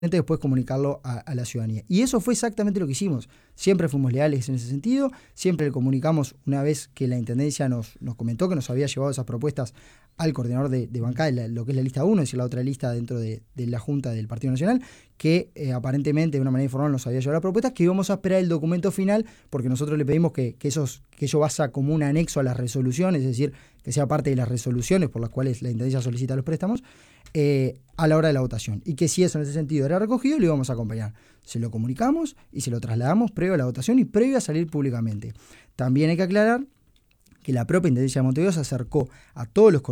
después comunicarlo a la ciudadanía. Y eso fue exactamente lo que hicimos. Siempre fuimos leales en ese sentido, siempre le comunicamos una vez que la Intendencia nos comentó que nos había llevado esas propuestas al coordinador de bancada, lo que es la lista 1, es decir, la otra lista dentro de la Junta del Partido Nacional, que aparentemente de una manera informal nos había llevado la propuesta, que íbamos a esperar el documento final, porque nosotros le pedimos que ello vaya como un anexo a las resoluciones, es decir, que sea parte de las resoluciones por las cuales la Intendencia solicita los préstamos, a la hora de la votación. Y que si eso en ese sentido era recogido, lo íbamos a acompañar. Se lo comunicamos y se lo trasladamos previo a la votación y previo a salir públicamente. También hay que aclarar que la propia Intendencia de Montevideo se acercó a todos los